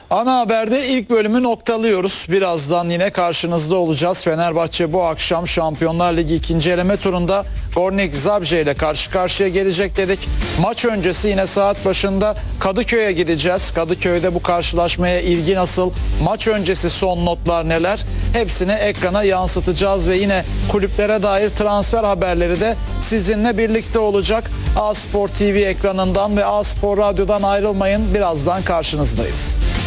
Ana Haber'de ilk bölümü noktalıyoruz. Birazdan yine karşınızda olacağız. Fenerbahçe bu akşam Şampiyonlar Ligi 2. eleme turunda Gornik Zabrze ile karşı karşıya gelecek dedik. Maç öncesi yine saat başında Kadıköy'e gideceğiz. Kadıköy'de bu karşılaşmaya ilgi nasıl? Maç öncesi son notlar neler? Hepsini ekrana yansıtacağız ve yine kulüplere dair transfer haberleri de sizinle birlikte olacak. A Spor TV ekranından ve A Spor Radyo'dan ayrılmayın. Birazdan karşınızdayız.